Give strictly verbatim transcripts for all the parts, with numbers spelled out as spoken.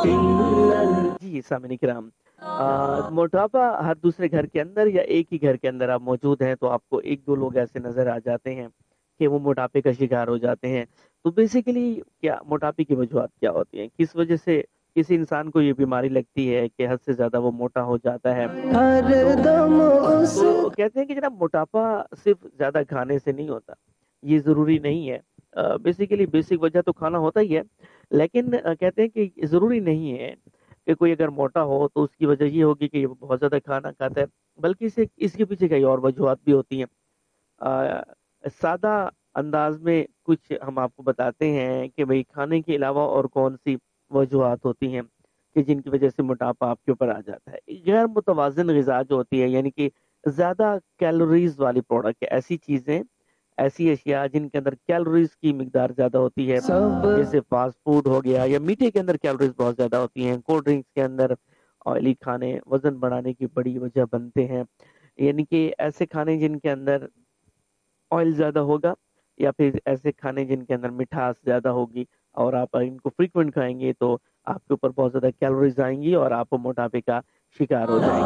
جی سامعین کرام، آ، موٹاپا ہر دوسرے گھر کے اندر یا ایک ہی گھر کے اندر آپ موجود ہیں تو آپ کو ایک دو لوگ ایسے نظر آ جاتے ہیں کہ وہ موٹاپے کا شکار ہو جاتے ہیں۔ تو بیسیکلی کیا موٹاپے کی وجوہات کیا ہوتی ہیں؟ کس وجہ سے کسی انسان کو یہ بیماری لگتی ہے کہ حد سے زیادہ وہ موٹا ہو جاتا ہے؟ ہر دم اس تو کہتے ہیں کہ جناب موٹاپا صرف زیادہ کھانے سے نہیں ہوتا، یہ ضروری نہیں ہے۔ بیسیکلی بیسک وجہ تو کھانا ہوتا ہی ہے، لیکن آ، کہتے ہیں کہ ضروری نہیں ہے کہ کوئی اگر موٹا ہو تو اس کی وجہ یہ ہوگی کہ یہ بہت زیادہ کھانا کھاتا ہے، بلکہ اسے اس کے پیچھے کئی اور وجوہات بھی ہوتی ہیں۔ آ، سادہ انداز میں کچھ ہم آپ کو بتاتے ہیں کہ بھئی کھانے کے علاوہ اور کون سی وجوہات ہوتی ہیں کہ جن کی وجہ سے موٹاپا آپ کے اوپر آ جاتا ہے۔ غیر متوازن غذا جو ہوتی ہے، یعنی کہ زیادہ کیلوریز والی پروڈکٹ، ایسی چیزیں، ایسی اشیاء جن کے اندر کیلوریز کی مقدار زیادہ ہوتی ہے، سب جیسے فاسٹ فوڈ ہو گیا، یا میٹھے کے اندر کیلوریز بہت زیادہ ہوتی ہیں، کولڈ ڈرنکس کے اندر آئلی کھانے وزن بڑھانے کی بڑی وجہ بنتے ہیں۔ یعنی کہ ایسے کھانے جن کے اندر آئل زیادہ ہوگا، یا پھر ایسے کھانے جن کے اندر مٹھاس زیادہ ہوگی، اور آپ ان کو فریکوینٹ کھائیں گے تو آپ کے اوپر بہت زیادہ کیلوریز آئیں گی اور آپ موٹاپے کا شکار ہو جائیں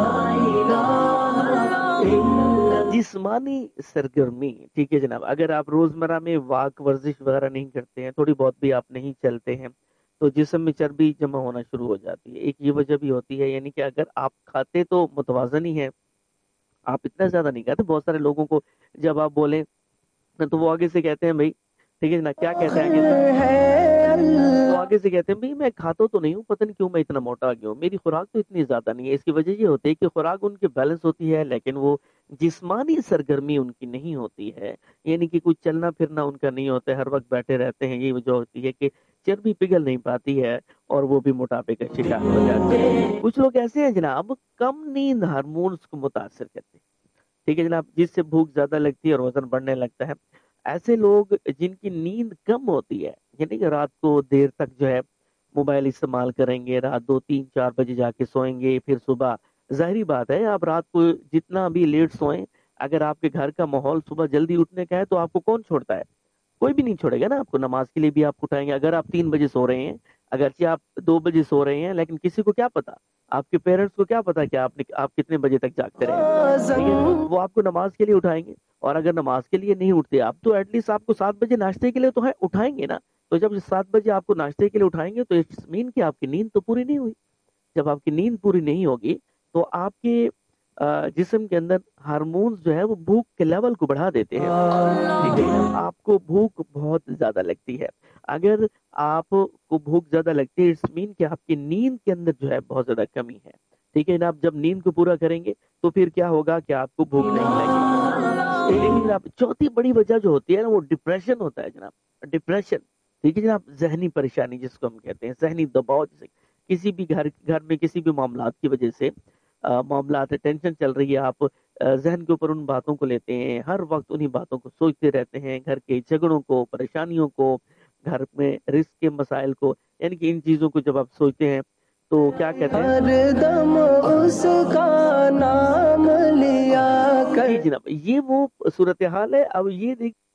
گے۔ جسمانی سرگرمی، ٹھیک ہے جناب، اگر آپ روزمرہ میں واک ورزش وغیرہ نہیں کرتے ہیں، تھوڑی بہت بھی آپ نہیں چلتے ہیں، تو جسم میں چربی جمع ہونا شروع ہو جاتی ہے۔ ایک یہ وجہ بھی ہوتی ہے، یعنی کہ اگر آپ کھاتے تو متوازن ہی ہے، آپ اتنا زیادہ نہیں کہتے۔ بہت سارے لوگوں کو جب آپ بولیں تو وہ آگے سے کہتے ہیں بھائی، ٹھیک ہے نا، کیا کہتے ہیں آگے سے؟ وہ آگے سے کہتے ہیں بھائی میں کھاتا تو نہیں ہوں، پتہ نہیں کیوں میں اتنا موٹا گیا ہوں، میری خوراک تو اتنی زیادہ نہیں ہے۔ اس کی وجہ یہ ہوتی ہے کہ خوراک ان کی بیلنس ہوتی ہے، لیکن وہ جسمانی سرگرمی ان کی نہیں ہوتی ہے، یعنی کہ کچھ چلنا پھرنا ان کا نہیں ہوتا ہے، ہر وقت بیٹھے رہتے ہیں۔ یہ وجہ ہوتی ہے کہ چربی پگھل نہیں پاتی ہے اور وہ بھی موٹاپے کا شکار ہو جاتے ہیں۔ کچھ لوگ ایسے ہیں جناب، کم نیند ہارمونز کو متاثر کرتے ہیں، ٹھیک ہے جناب، جس سے بھوک زیادہ لگتی ہے اور وزن بڑھنے لگتا ہے۔ ایسے لوگ جن کی نیند کم ہوتی ہے، یعنی کہ رات کو دیر تک جو ہے موبائل استعمال کریں گے، رات دو تین چار بجے جا کے سوئیں گے، پھر صبح، ظاہری بات ہے آپ رات کو جتنا بھی لیٹ سوئیں، اگر آپ کے گھر کا ماحول صبح جلدی اٹھنے کا ہے تو آپ کو کون چھوڑتا ہے؟ کوئی بھی نہیں چھوڑے گا نا آپ کو، نماز کے لیے بھی آپ کو اٹھائیں گے۔ اگر آپ تین بجے سو رہے ہیں، اگرچہ آپ دو بجے سو رہے ہیں، لیکن کسی کو کیا پتا، آپ کے پیرنٹس کو کیا پتا کہ آپ نے آپ کتنے بجے تک جاگتے رہے، ٹھیک ہے؟ وہ آپ کو نماز کے لیے اٹھائیں گے، اور اگر نماز کے لیے نہیں اٹھتے آپ تو ایٹ لیسٹ آپ کو سات بجے ناشتے کے لیے تو ہے اٹھائیں گے نا۔ تو جب سات بجے آپ کو ناشتے کے لیے اٹھائیں گے تو اٹس مین کہ آپ کی نیند تو پوری نہیں ہوئی۔ جب آپ کی نیند پوری نہیں ہوگی تو آپ کے آ، جسم کے اندر ہارمونز جو ہے وہ بھوک کے لیول کو بڑھا دیتے ہیں، ٹھیک ہے؟ آپ کو بھوک بہت زیادہ لگتی ہے۔ اگر آپ کو بھوک زیادہ لگتی ہے اٹس مین کہ آپ کی نیند کے اندر جو ہے بہت زیادہ کمی ہے، ٹھیک ہے جناب۔ جب نیند کو پورا کریں گے تو پھر کیا ہوگا کہ آپ کو بھوک نہیں لگے گی۔ لیکن جناب چوتھی بڑی وجہ جو ہوتی ہے نا وہ ڈپریشن ہوتا ہے جناب، ڈپریشن، ٹھیک ہے جناب، ذہنی پریشانی جس کو ہم کہتے ہیں، ذہنی دباؤ، جسے کسی بھی گھر گھر میں کسی بھی معاملات کی وجہ سے، آ، معاملات ٹینشن چل رہی ہے، آپ آ، ذہن کے اوپر ان باتوں کو لیتے ہیں، ہر وقت انہی باتوں کو سوچتے رہتے ہیں، گھر کے جھگڑوں کو، پریشانیوں کو، گھر میں رزق کے مسائل کو، یعنی کہ ان چیزوں کو جب آپ سوچتے ہیں تو کیا کہتے ہیں، ہر دم اس کا نام لیا کر جی جناب، یہ وہ صورتحال ہے۔ اب یہ دیکھ